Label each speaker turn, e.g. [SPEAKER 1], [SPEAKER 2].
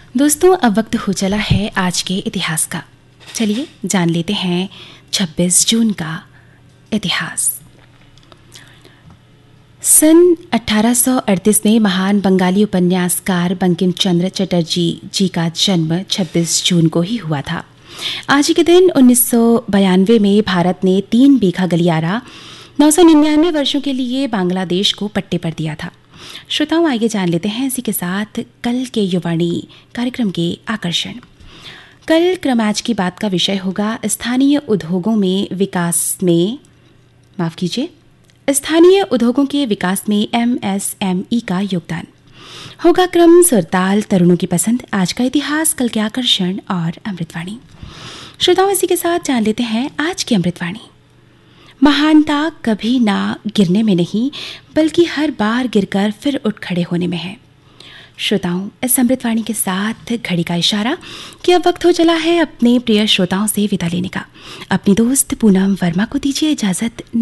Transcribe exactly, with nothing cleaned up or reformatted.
[SPEAKER 1] दोस्तों, अब वक्त हो चला है आज के इतिहास का। चलिए जान लेते हैं छब्बीस जून का इतिहास। सन अठारह सौ अड़तीस में महान बंगाली उपन्यासकार बंकिम चंद्र चटर्जी जी का जन्म छब्बीस जून को ही हुआ था। आज ही के दिन उन्नीस सौ बयानवे में भारत ने तीन बीघा गलियारा नौ सौ निन्यानवे वर्षों के लिए बांग्लादेश को पट्टे पर दिया था। श्रोताओं, आइए जान लेते हैं इसी के साथ कल के युवाणी कार्यक्रम के आकर्षण। कल क्रम आज की बात का विषय होगा स्थानीय उद्योगों में विकास में माफ कीजिए स्थानीय उद्योगों के विकास में एम एस एम ई का योगदान। होगा क्रम सुरताल तरुणों की पसंद, आज का इतिहास, कल के आकर्षण और अमृतवाणी। श्रोताओं, इसी के साथ जान लेते हैं आज की अमृतवाणी। महानता कभी ना गिरने में नहीं, बल्कि हर बार गिरकर फिर उठ खड़े होने में है। श्रोताओं, इस अमृतवाणी के साथ घड़ी का इशारा कि अब वक्त हो चला है अपने प्रिय श्रोताओं से विदा लेने का। अपनी दोस्त पूनम वर्मा को दीजिए इजाजत।